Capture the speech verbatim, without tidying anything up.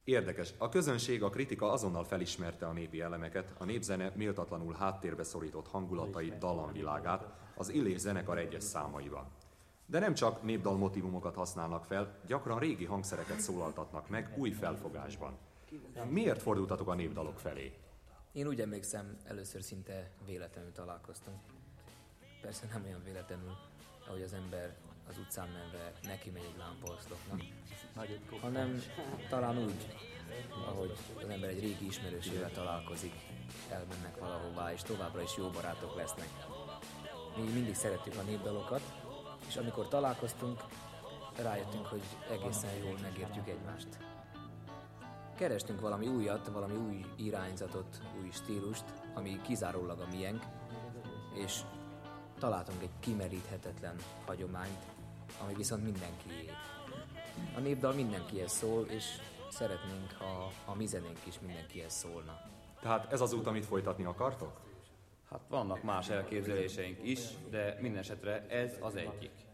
Érdekes. A közönség, a kritika azonnal felismerte a népi elemeket, a népzene méltatlanul háttérbe szorított hangulatait, dallamvilágát az Illés zenekar egyes számaiban. De nem csak népdal motívumokat használnak fel, gyakran régi hangszereket szólaltatnak meg új felfogásban. Miért fordultatok a népdalok felé? Én úgy emlékszem, először szinte véletlenül találkoztunk. Persze nem olyan véletlenül, ahogy az ember az utcán menve neki megy egy lámpaoszlopnak, hanem talán úgy, ahogy az ember egy régi ismerősével találkozik, elmennek valahová, és továbbra is jó barátok lesznek. Mi mindig szerettük a népdalokat, és amikor találkoztunk, rájöttünk, hogy egészen jól megértjük egymást. Kerestünk valami újat, valami új irányzatot, új stílust, ami kizárólag a miénk, és találtunk egy kimeríthetetlen hagyományt, ami viszont mindenkié. A népdal mindenkihez szól, és szeretnénk, ha a mi zenénk is mindenkihez szólna. Tehát ez az út, amit folytatni akartok? Hát vannak más elképzeléseink is, de minden esetre ez az egyik.